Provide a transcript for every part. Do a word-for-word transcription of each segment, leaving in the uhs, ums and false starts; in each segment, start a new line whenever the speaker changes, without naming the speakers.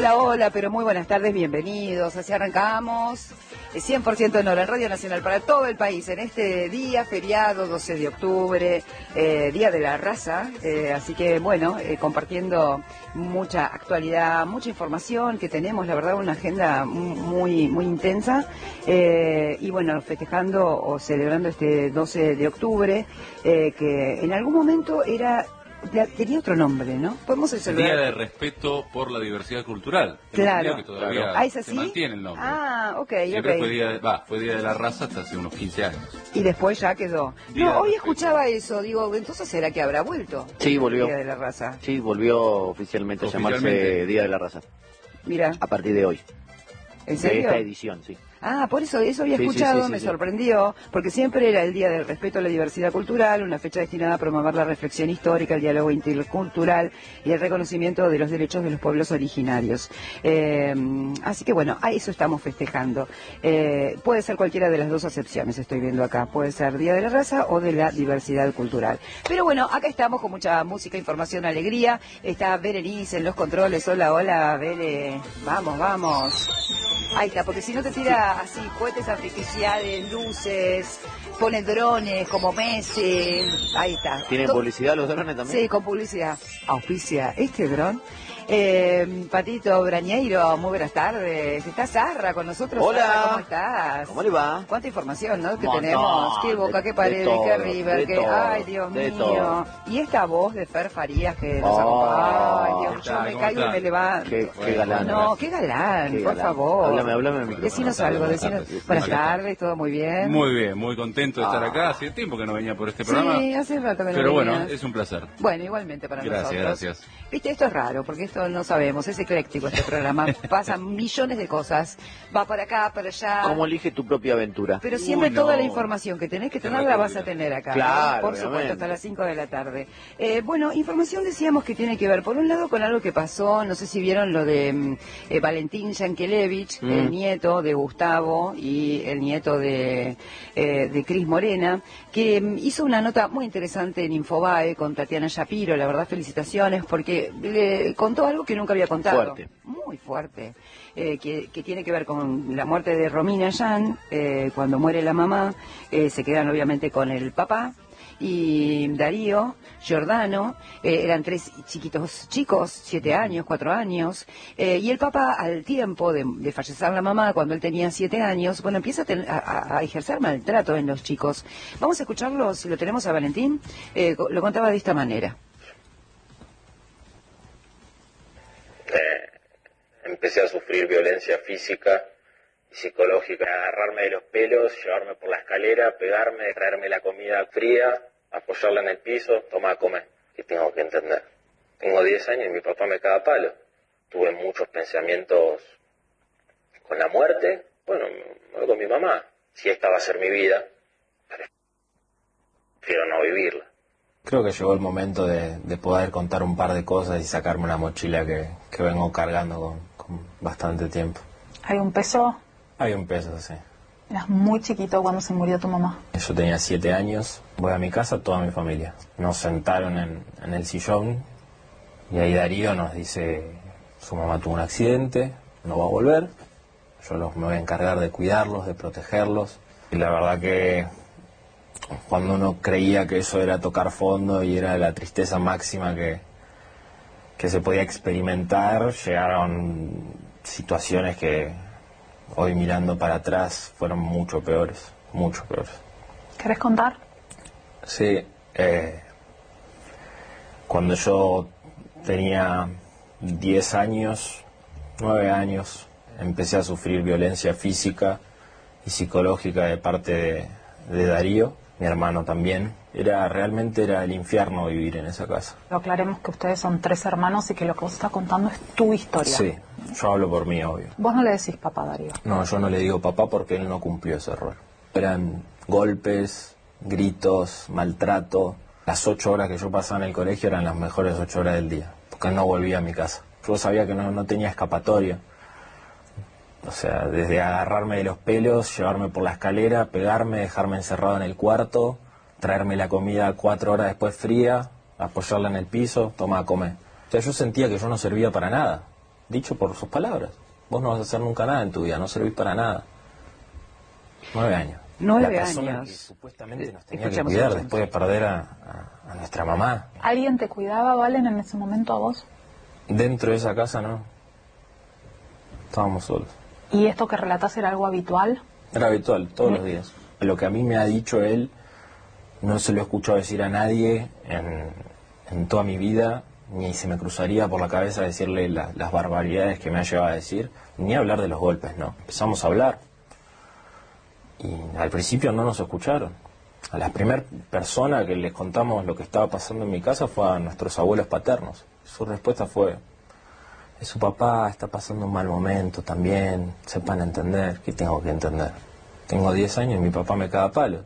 Hola, hola, pero muy buenas tardes, bienvenidos. Así arrancamos, cien por ciento en hora, en Radio Nacional para todo el país, en este día feriado, doce de octubre, eh, Día de la Raza. Eh, así que, bueno, eh, compartiendo mucha actualidad, mucha información que tenemos, la verdad, una agenda muy, muy intensa. Eh, y, bueno, festejando o celebrando este doce de octubre, eh, que en algún momento era... tenía otro nombre, ¿no? Podemos celebrar...
Día de Respeto por la Diversidad Cultural.
Claro.
Que todavía
claro. ¿Ah, es así?
se mantiene el nombre.
Ah, ok,
Siempre
ok.
Fue día, de, bah, fue Día de la Raza hasta hace unos quince años.
Y después ya quedó.
Día
no,
de
hoy
respeto.
escuchaba eso, digo, entonces ¿será que habrá vuelto?
Sí, volvió.
Día de la Raza.
Sí, volvió oficialmente,
Oficialmente.
a llamarse Día de la Raza.
Mira,
A partir de hoy.
¿en
De
serio?
esta edición, sí.
Ah, por eso, eso había
Sí, sí,
escuchado,
sí, sí,
me
sí.
sorprendió, porque siempre era el Día del Respeto a la Diversidad Cultural, una fecha destinada a promover la reflexión histórica, el diálogo intercultural y el reconocimiento de los derechos de los pueblos originarios. Eh, así que bueno, a eso estamos festejando. Eh, puede ser cualquiera de las dos acepciones, estoy viendo acá, puede ser Día de la Raza o de la Diversidad Cultural. Pero bueno, acá estamos con mucha música, información, alegría. Está Berenice en los controles. Hola, hola, Bere. Vamos, vamos. Ahí está, porque si no te tira así cohetes artificiales, luces, pone drones como Messi. Ahí está.
¿Tienen
To-
publicidad los drones también?
Sí, con publicidad. Auspicia este dron. Eh, Patito Brañeiro, muy buenas tardes. Está Sarra con nosotros.
Hola.
Sarra, ¿cómo estás?
¿Cómo le va?
Cuánta información, ¿no? Que
Montón.
tenemos. Qué Boca,
De-
qué
de
Paredes,
todo,
qué River,
de
qué...
todo,
Ay, Dios
de
mío.
todo.
Y esta voz de Fer Farías que nos
Oh,
acompaña. Ay, Dios,
¿qué
yo
tal?
me
¿Cómo
caigo y
están?
me levanto.
Qué, qué galán.
No, qué galán,
Qué
por
galán.
favor.
Háblame, háblame al micrófono.
Decinos
Buenas tardes,
algo,
buenas
decinos...
tardes.
Buenas
Acá está.
tardes, todo muy bien.
Muy bien, muy contento de estar
Ah.
acá. Hace tiempo que no venía por este programa.
Sí, hace rato que no
Pero bueno,
venías.
es un placer.
Bueno, igualmente para
Gracias,
nosotros.
gracias.
Viste, esto es raro, porque esto no sabemos, es ecléctico este programa. Pasan millones de cosas, va para acá, para allá.
¿Cómo elige tu propia aventura?
Pero siempre
Uy, no.
toda la información que tenés que
Qué
tener la vas a
recordito.
tener acá.
Claro,
¿no? Por supuesto,
obviamente.
hasta las cinco de la tarde. Eh, bueno, información decíamos que tiene que ver, por un lado, con algo que pasó, no sé si vieron lo de mm, eh, Valentín Yankelevich,
Mm.
el nieto de Gustavo y el nieto de, eh, de Cris Morena, que mm, hizo una nota muy interesante en Infobae con Tatiana Shapiro. La verdad, felicitaciones, porque le contó algo que nunca había contado.
Fuerte.
Muy fuerte, eh, que, que tiene que ver con la muerte de Romina Yan. Eh, cuando muere la mamá, eh, se quedan obviamente con el papá y Darío, Giordano, eh, eran tres chiquitos chicos, siete años, cuatro años, eh, y el papá, al tiempo de, de fallecer la mamá, cuando él tenía siete años, bueno, empieza a, ten- a- a- a ejercer maltrato en los chicos. Vamos a escucharlo, si lo tenemos a Valentín. Eh, co- lo contaba de esta manera.
Eh, empecé a sufrir violencia física y psicológica, agarrarme de los pelos, llevarme por la escalera, pegarme, traerme la comida fría, apoyarla en el piso, toma a comer. ¿Qué tengo que entender? Tengo diez años y mi papá me caga a palo. Tuve muchos pensamientos con la muerte, bueno, me voy con mi mamá. Si esta va a ser mi vida, prefiero no vivirla.
Creo que llegó el momento de, de poder contar un par de cosas y sacarme una mochila que, que vengo cargando con, con bastante tiempo.
Hay un peso,
Hay un peso, sí.
eras muy chiquito cuando se murió tu mamá.
Yo tenía siete años, voy a mi casa, toda mi familia. Nos sentaron en, en el sillón y ahí Darío nos dice, su mamá tuvo un accidente, no va a volver, yo los, me voy a encargar de cuidarlos, de protegerlos. Y la verdad que cuando uno creía que eso era tocar fondo y era la tristeza máxima que, que se podía experimentar, llegaron situaciones que hoy mirando para atrás fueron mucho peores, mucho peores.
¿Querés contar?
Sí, eh, cuando yo tenía diez años, nueve años, empecé a sufrir violencia física y psicológica de parte de, de Darío, mi hermano también. Era, realmente era el infierno vivir en esa casa.
Lo aclaremos que ustedes son tres hermanos y que lo que vos estás contando es tu historia.
Sí, yo hablo por mí, obvio.
Vos no le decís papá, Darío.
No, yo no le digo papá porque él no cumplió ese rol. Eran golpes, gritos, maltrato. Las ocho horas que yo pasaba en el colegio eran las mejores ocho horas del día, porque él no volvía a mi casa. Yo sabía que no, no tenía escapatoria. O sea, desde agarrarme de los pelos, llevarme por la escalera, pegarme, dejarme encerrado en el cuarto, traerme la comida cuatro horas después fría, apoyarla en el piso, toma a comer. O sea, yo sentía que yo no servía para nada. dicho por sus palabras. Vos no vas a hacer nunca nada en tu vida, no servís para nada. Nueve años.
Nueve
La persona
años.
que supuestamente nos tenía
Escuchamos,
que cuidar
escuchamos.
después de perder a, a, a nuestra mamá.
¿Alguien te cuidaba, Valen, en ese momento a vos?
Dentro de esa casa no. Estábamos solos.
¿Y esto que relatás era algo habitual?
Era habitual, todos los días. Lo que a mí me ha dicho él, no se lo he escuchado decir a nadie en, en toda mi vida, ni se me cruzaría por la cabeza decirle la- las barbaridades que me ha llevado a decir, ni hablar de los golpes, no. Empezamos a hablar. Y al principio no nos escucharon. A la primera persona que les contamos lo que estaba pasando en mi casa fue a nuestros abuelos paternos. Su respuesta fue: su papá está pasando un mal momento también, sepan entender. ¿Qué tengo que entender? Tengo diez años y mi papá me caga a palo.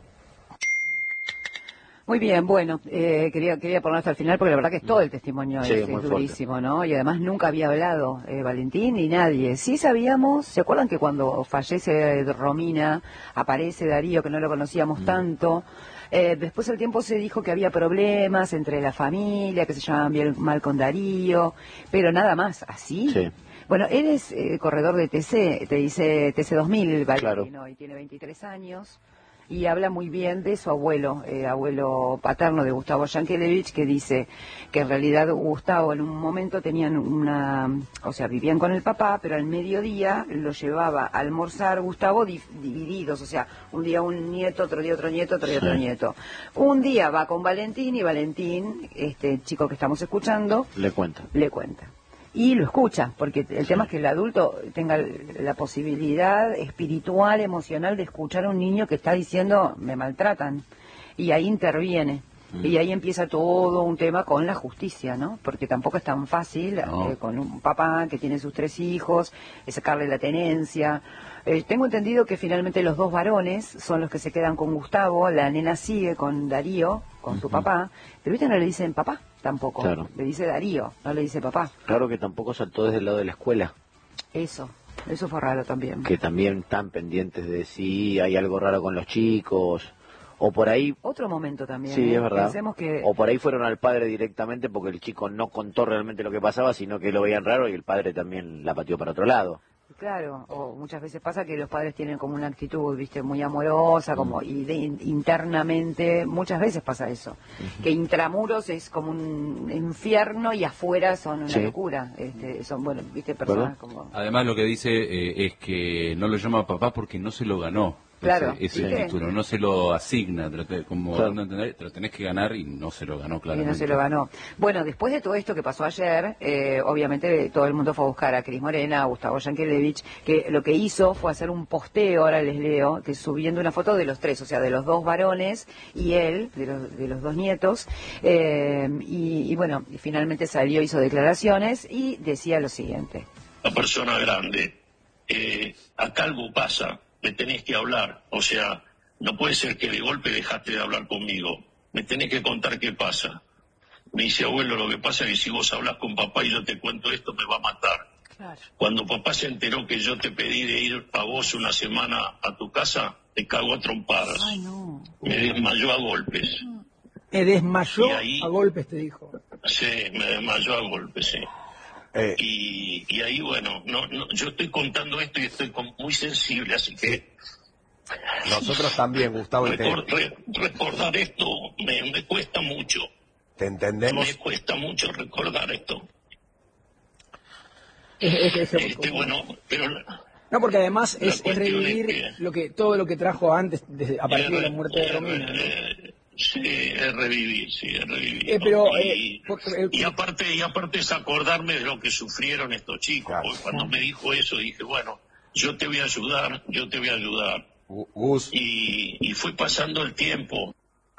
Muy bien, bueno, eh, quería quería poner hasta el final porque la verdad que todo el testimonio
Sí,
es,
muy
es
fuerte.
durísimo, ¿no? Y además nunca había hablado eh, Valentín ni nadie. Sí sabíamos, ¿se acuerdan que cuando fallece Romina aparece Darío, que no lo conocíamos tanto? Eh, después del tiempo se dijo que había problemas entre la familia, que se llevaban bien mal con Darío, pero nada más, ¿así?
Sí.
Bueno, él es eh, corredor de T C, te dice T C dos mil, Valentín,
Claro.
¿no? Y tiene veintitrés años. Y habla muy bien de su abuelo, eh, abuelo paterno de Gustavo Yankelevich, que dice que en realidad Gustavo en un momento tenían una, o sea, vivían con el papá, pero al mediodía lo llevaba a almorzar Gustavo di- divididos, o sea, un día un nieto, otro día otro nieto, otro día otro
Sí.
nieto. Un día va con Valentín y Valentín, este chico que estamos escuchando,
Le cuenta.
le cuenta. Y lo escucha, porque el tema es que el adulto tenga la posibilidad espiritual, emocional de escuchar a un niño que está diciendo me maltratan. Y ahí interviene.
Mm.
Y ahí empieza todo un tema con la justicia, ¿no? Porque tampoco es tan fácil
No.
eh, con un papá que tiene sus tres hijos, eh, sacarle la tenencia. Eh, tengo entendido que finalmente los dos varones son los que se quedan con Gustavo, la nena sigue con Darío, con su papá, pero viste no le dicen papá tampoco,
Claro.
le dice Darío, no le dice papá.
Claro que tampoco saltó desde el lado de la escuela,
Eso, eso fue raro también.
que también están pendientes de si hay algo raro con los chicos, o por ahí,
Otro momento también.
sí,
¿eh?
es verdad,
Pensemos que
o por ahí fueron al padre directamente porque el chico no contó realmente lo que pasaba, sino que lo veían raro y el padre también la pateó para otro lado.
claro, o muchas veces pasa que los padres tienen como una actitud, viste, muy amorosa, como y de- internamente, muchas veces pasa eso, que intramuros es como un infierno y afuera son una
Sí.
locura, este, son, bueno, viste, personas
¿Verdad?
como...
Además lo que dice eh, es que no lo llama papá porque no se lo ganó.
Claro,
ese, ese
¿viste?
título, no se lo asigna, te lo te- como
Claro.
dando a entender, te lo tenés que ganar y no se lo ganó,
Y
claramente.
no se lo ganó. Bueno, después de todo esto que pasó ayer, eh, obviamente todo el mundo fue a buscar a Cris Morena, a Gustavo Yankelevich, que lo que hizo fue hacer un posteo, ahora les leo, que subiendo una foto de los tres, o sea, de los dos varones y él, de los, de los dos nietos, eh, y, y bueno, y finalmente salió, hizo declaraciones y decía lo siguiente.
La persona grande, eh, acá algo pasa, me tenés que hablar, o sea, no puede ser que de golpe dejaste de hablar conmigo, me tenés que contar qué pasa. Me dice, abuelo, lo que pasa es que si vos hablas con papá y yo te cuento esto, me va a matar.
Claro.
Cuando papá se enteró que yo te pedí de ir a vos una semana a tu casa, te cagó a trompadas.
Ay, no.
Me desmayó a golpes.
Me desmayó
Y ahí-
a golpes, te dijo.
Sí, me desmayó a golpes, sí.
Eh,
Y, y ahí, bueno, no, no, yo estoy contando esto y estoy con- muy sensible, así que
Nosotros también, Gustavo, y te,
recor- re- recordar esto me, me cuesta mucho.
te entendemos.
Me cuesta mucho recordar esto.
Es, es- es-
Este, bueno, pero
no, porque además
la
es, es
cuestión
revivir
es que-
lo que todo lo que trajo antes, desde, a partir de la
eh,
muerte de
eh,
Romina. ¿no?
eh, sí, es revivir, sí, es revivir.
Eh, pero,
y,
eh, por- eh,
y aparte, y aparte es acordarme de lo que sufrieron estos chicos.
Claro.
Porque cuando me dijo eso dije, bueno, yo te voy a ayudar, yo te voy a ayudar.
Gu- Gus,
Y, y fue pasando el tiempo.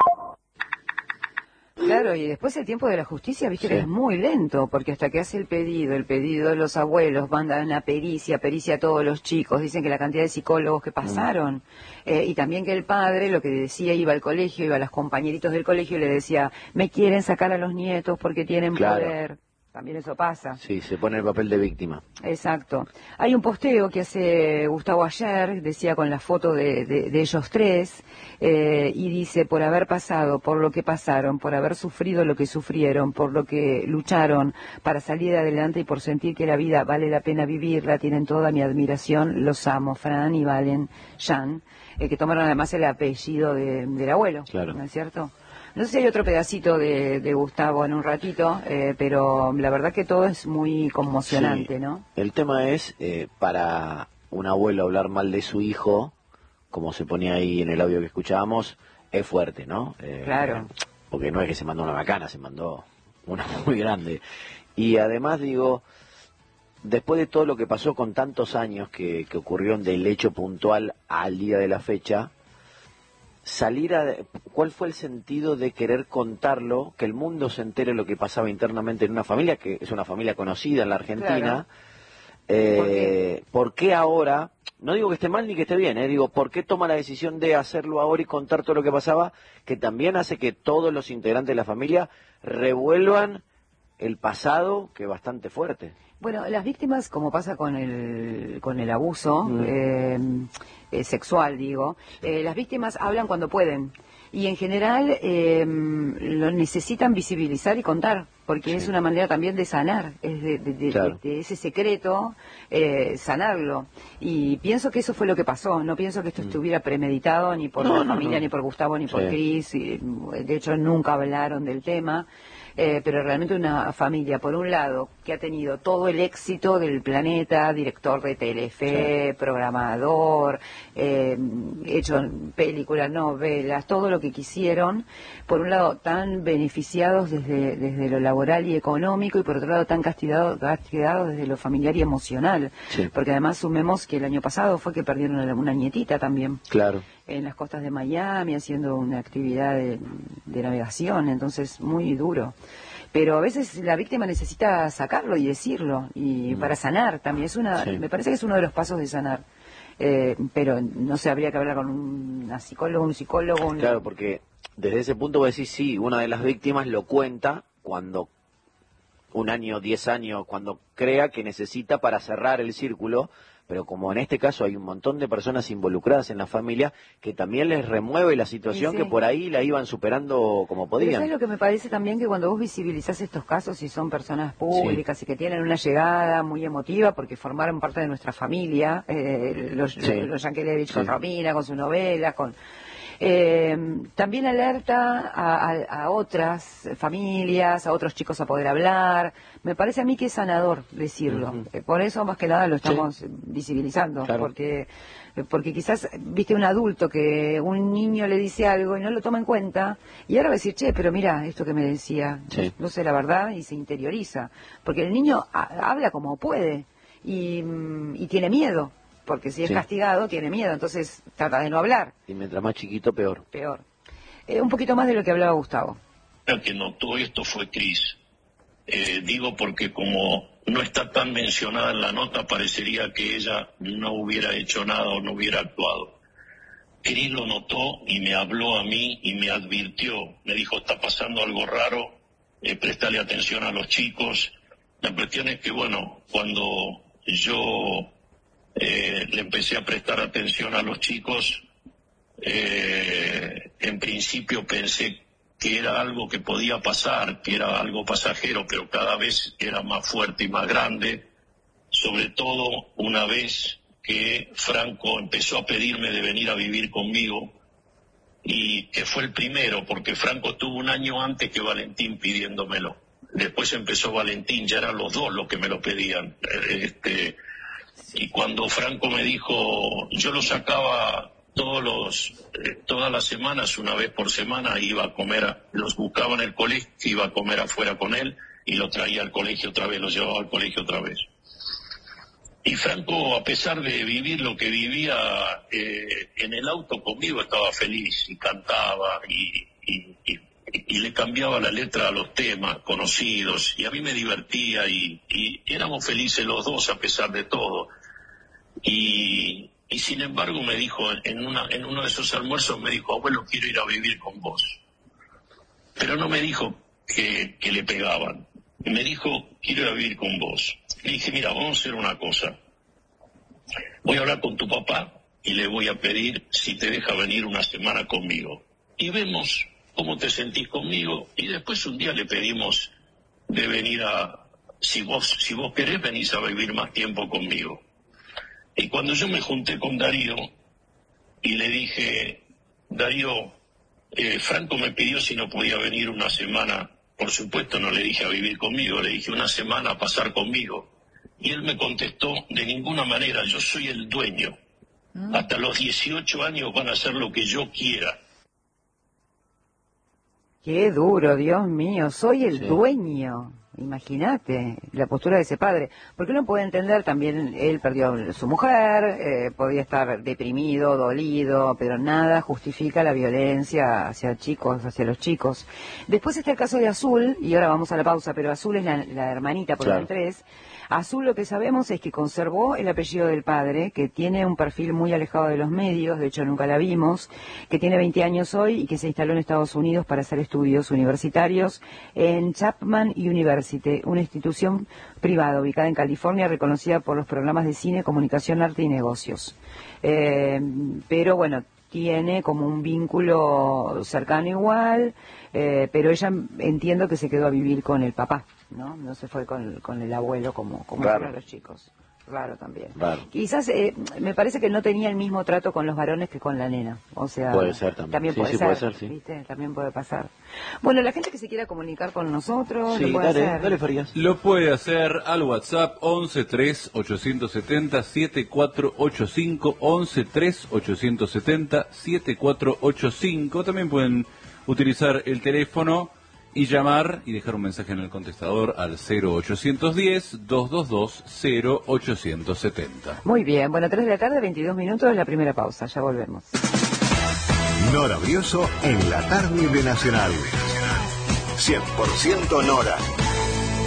Claro, y después el tiempo de la justicia, viste
Sí.
que es muy lento, porque hasta que hace el pedido, el pedido de los abuelos, mandan a pericia, pericia a todos los chicos, dicen que la cantidad de psicólogos que pasaron, eh, y también que el padre, lo que decía, iba al colegio, iba a los compañeritos del colegio y le decía, me quieren sacar a los nietos porque tienen
Claro.
poder. También eso pasa.
Sí, se pone el papel de víctima.
Exacto. Hay un posteo que hace Gustavo ayer, decía con la foto de, de, de ellos tres, eh, y dice, por haber pasado, por lo que pasaron, por haber sufrido lo que sufrieron, por lo que lucharon para salir adelante y por sentir que la vida vale la pena vivirla, tienen toda mi admiración, los amo, Fran y Valen, Jan, eh, que tomaron además el apellido de, del abuelo,
claro.
¿no es cierto? No sé si hay otro pedacito de, de Gustavo en un ratito, eh, pero la verdad que todo es muy conmocionante,
sí.
¿no?
El tema es, eh, para un abuelo hablar mal de su hijo, como se ponía ahí en el audio que escuchábamos, es fuerte, ¿no? Eh,
claro.
Porque no es que se mandó una bacana, se mandó una muy grande. Y además digo, después de todo lo que pasó con tantos años que, que ocurrió del hecho puntual al día de la fecha, salir a... ¿Cuál fue el sentido de querer contarlo, que el mundo se entere lo que pasaba internamente en una familia, que es una familia conocida en la Argentina?
Claro.
Eh,
¿Por qué?
¿Por qué ahora? No digo que esté mal ni que esté bien, eh, digo, ¿por qué toma la decisión de hacerlo ahora y contar todo lo que pasaba? Que también hace que todos los integrantes de la familia revuelvan el pasado, que es bastante fuerte.
Bueno, las víctimas, como pasa con el, con el abuso
Mm.
eh, eh, sexual, digo, eh, las víctimas hablan cuando pueden. Y en general eh, lo necesitan visibilizar y contar, porque
Sí.
es una manera también de sanar, es de, de- de-
Claro.
de ese secreto, eh, sanarlo. Y pienso que eso fue lo que pasó, no pienso que esto estuviera premeditado ni por
No,
la
no,
familia,
no.
ni por Gustavo, ni por
Sí.
Cris, y, de hecho nunca hablaron del tema. Eh, pero realmente una familia, por un lado, que ha tenido todo el éxito del planeta, director de Telefe, programador, eh, hecho películas, novelas, todo lo que quisieron, por un lado tan beneficiados desde, desde lo laboral y económico, y por otro lado tan castigados castigados desde lo familiar y emocional,
Sí.
porque además sumemos que el año pasado fue que perdieron a una nietita también
Claro.
en las costas de Miami haciendo una actividad de, de navegación, entonces muy duro. Pero a veces la víctima necesita sacarlo y decirlo, y
Mm.
para sanar también, es una,
Sí.
me parece que es uno de los pasos de sanar. Eh, pero no sé, habría que hablar con una psicóloga, un psicólogo, un...
Claro, porque desde ese punto vos decís, sí, una de las víctimas lo cuenta cuando un año, diez años, cuando crea que necesita para cerrar el círculo, pero como en este caso hay un montón de personas involucradas en la familia, que también les remueve la situación,
Y sí.
que por ahí la iban superando como
Pero
podían.
¿sabes lo que me parece también? Que cuando vos visibilizás estos casos y son personas públicas y que tienen una llegada muy emotiva porque formaron parte de nuestra familia, eh, los,
Sí.
los Yankelevich con
Sí.
Romina, con sus novelas, con... Eh, también alerta a, a- a otras familias, a otros chicos a poder hablar. Me parece a mí que es sanador decirlo.
Ujú.
Eh, Por eso más que nada lo estamos visibilizando,
Claro.
porque porque quizás viste un adulto que un niño le dice algo y no lo toma en cuenta y ahora va a decir, che, pero mira esto que me decía,
Sí.
no sé la verdad, y se interioriza, porque el niño ha- habla como puede y, mm, y tiene miedo, porque si es
Sí.
castigado tiene miedo, entonces trata de no hablar,
Y mientras más chiquito, peor.
peor. Eh, un poquito más de lo que hablaba Gustavo.
La que notó esto fue Cris. Eh, digo porque como no está tan mencionada en la nota, parecería que ella no hubiera hecho nada o no hubiera actuado. Cris lo notó y me habló a mí y me advirtió. Me dijo, está pasando algo raro, eh, préstale atención a los chicos. La cuestión es que, bueno, cuando yo eh, le empecé a prestar atención a los chicos, eh, en principio pensé que era algo que podía pasar, que era algo pasajero, pero cada vez era más fuerte y más grande, sobre todo una vez que Franco empezó a pedirme de venir a vivir conmigo, y que fue el primero, porque Franco estuvo un año antes que Valentín pidiéndomelo. Después empezó Valentín, ya eran los dos los que me lo pedían. Este, y cuando Franco me dijo, yo lo sacaba todos los, eh, todas las semanas, una vez por semana, iba a comer, a- los buscaba en el colegio, iba a comer afuera con él y lo traía al colegio otra vez, lo llevaba al colegio otra vez. Y Franco, a pesar de vivir lo que vivía eh, en el auto conmigo, estaba feliz y cantaba y, y, y, y le cambiaba la letra a los temas conocidos, y a mí me divertía y, y éramos felices los dos a pesar de todo. Y, y sin embargo me dijo, en, una, en uno de esos almuerzos me dijo, abuelo, quiero ir a vivir con vos. Pero no me dijo que, que le pegaban. me dijo, quiero ir a vivir con vos. Le dije, mira, vamos a hacer una cosa. Voy a hablar con tu papá y le voy a pedir si te deja venir una semana conmigo. Y vemos cómo te sentís conmigo. Y después un día le pedimos de venir a... Si vos, si vos querés, venís a vivir más tiempo conmigo. Y cuando yo me junté con Darío y le dije, Darío, eh, Franco me pidió si no podía venir una semana. Por supuesto no le dije a vivir conmigo, le dije una semana a pasar conmigo. Y él me contestó, de ninguna manera, yo soy el dueño. Mm. Hasta los dieciocho años van a hacer lo que yo quiera.
Qué duro, Dios mío, soy el
Sí.
dueño. Imagínate la postura de ese padre, porque uno puede entender también, él perdió a su mujer, eh, podía estar deprimido, dolido, pero nada justifica la violencia hacia chicos, hacia los chicos. Después está el caso de Azul, y ahora vamos a la pausa, pero Azul es la, la hermanita por
Claro.
el tres. Azul, lo que sabemos es que conservó el apellido del padre, que tiene un perfil muy alejado de los medios, de hecho nunca la vimos, que tiene veinte años hoy y que se instaló en Estados Unidos para hacer estudios universitarios en Chapman University, una institución privada ubicada en California, reconocida por los programas de cine, comunicación, arte y negocios. Eh, pero bueno, tiene como un vínculo cercano igual, eh, pero ella entiendo que se quedó a vivir con el papá, ¿no? No se fue con, con el abuelo como, como
Claro.
fueron los chicos. Raro también.
Raro.
Quizás eh, me parece que no tenía el mismo trato con los varones que con la nena. O sea,
Puede ser también. Sí,
puede,
sí,
ser,
puede ser, sí.
¿viste? También puede pasar. Bueno, la gente que se quiera comunicar con nosotros,
Sí,
lo puede
dale,
hacer.
dale, Farías.
Lo puede hacer al WhatsApp once tres ochocientos setenta setenta y cuatro ochenta y cinco, once tres ochocientos setenta setenta y cuatro ochenta y cinco. También pueden utilizar el teléfono y llamar y dejar un mensaje en el contestador al cero ochocientos diez, doscientos veintidós, cero ochocientos setenta.
Muy bien, bueno, tres de la tarde, veintidós minutos, la primera pausa, ya volvemos.
Nora Brioso en la tarde de Nacional. cien por ciento Nora.